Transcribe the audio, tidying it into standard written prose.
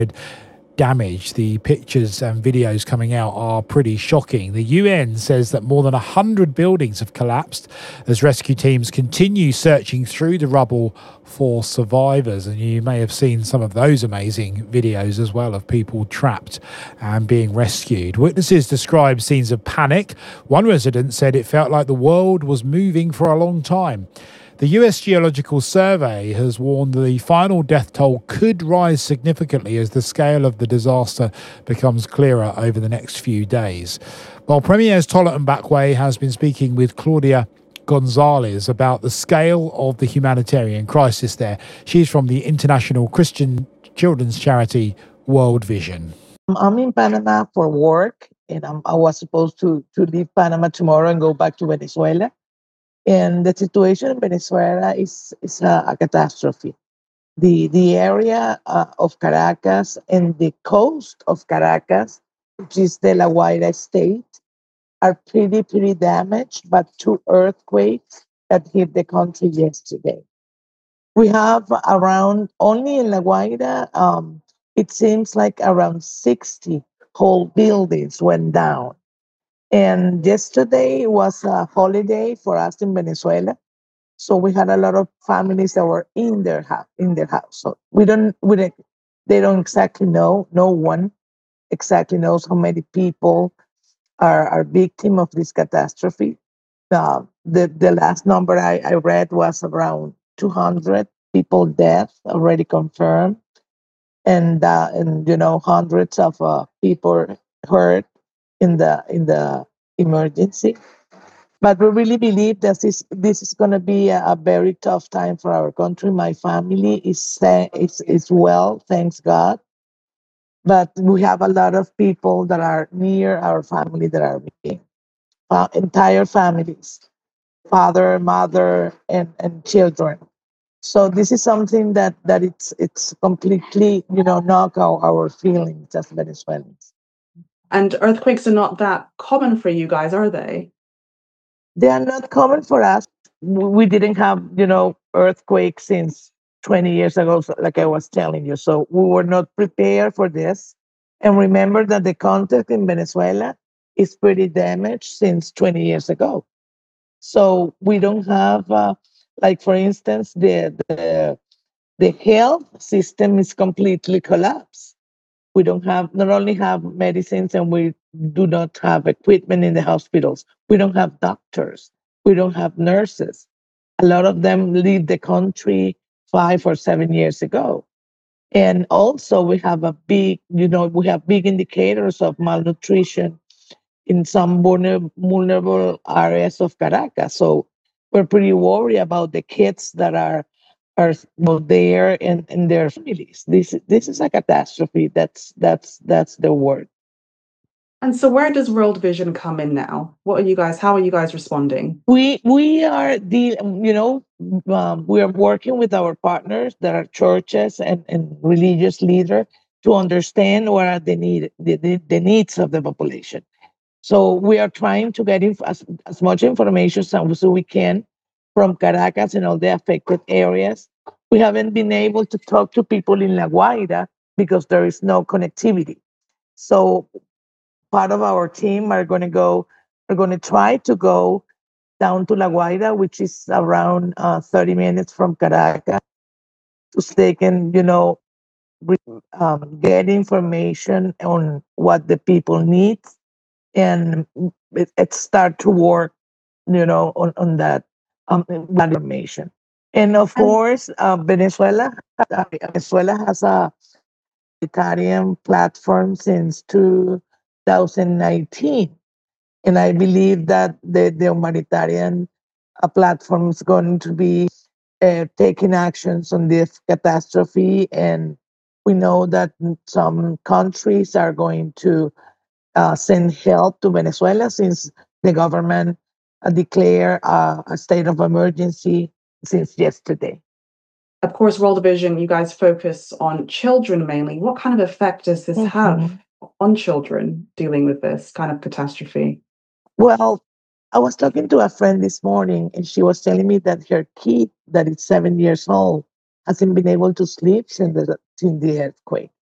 damage. The pictures and videos coming out are pretty shocking. The UN says that more than 100 buildings have collapsed as rescue teams continue searching through the rubble for survivors. And you may have seen some of those amazing videos as well of people trapped and being rescued. Witnesses described scenes of panic. One resident said it felt like the world was moving for a long time. The US Geological Survey has warned the final death toll could rise significantly as the scale of the disaster becomes clearer over the next few days. While Premier's Tola Mbakwe has been speaking with Claudia Gonzalez about the scale of the humanitarian crisis there. She's from the international Christian children's charity World Vision. I'm in Panama for work, and I was supposed to leave Panama tomorrow and go back to Venezuela. And the situation in Venezuela is a catastrophe. The area of Caracas and the coast of Caracas, which is the La Guaira state, are pretty damaged by 2 earthquakes that hit the country yesterday. We have around, only in La Guaira, it seems like around 60 whole buildings went down. And yesterday was a holiday for us in Venezuela. So we had a lot of families that were in their house. So they don't exactly know, no one exactly knows how many people are victim of this catastrophe. The last number I read was around 200 people dead already confirmed. And hundreds of people hurt in the emergency. But we really believe that this is going to be a very tough time for our country. My family is well, thanks God. But we have a lot of people that are near our family that are missing. Entire families, father, mother, and children. So this is something that it's completely, knock out our feelings as Venezuelans. And earthquakes are not that common for you guys, are they? They are not common for us. We didn't have, earthquakes since 20 years ago, like I was telling you. So we were not prepared for this. And remember that the context in Venezuela is pretty damaged since 20 years ago. So we don't have, like, for instance, the health system is completely collapsed. We not only have medicines, and we do not have equipment in the hospitals. We don't have doctors. We don't have nurses. A lot of them leave the country 5 or 7 years ago. And also we have big indicators of malnutrition in some vulnerable areas of Caracas. So we're pretty worried about the kids that are there and their families. This is a catastrophe. That's the word. And so where does World Vision come in now? How are you guys responding? We are we are working with our partners that are churches and religious leaders to understand what are the needs of the population. So we are trying to get as much information as we can from Caracas and all the affected areas. We haven't been able to talk to people in La Guaira because there is no connectivity. So part of our team are going to try to go down to La Guaira, which is around 30 minutes from Caracas, so they can, get information on what the people need and it start to work, on that information. And of course, Venezuela has a humanitarian platform since 2019. And I believe that the humanitarian platform is going to be taking actions on this catastrophe. And we know that some countries are going to send help to Venezuela since the government declared a state of emergency since yesterday. Of course, World Vision, you guys focus on children mainly. What kind of effect does this have on children dealing with this kind of catastrophe? Well, I was talking to a friend this morning, and she was telling me that her kid, that is 7 years old, hasn't been able to sleep since the earthquake.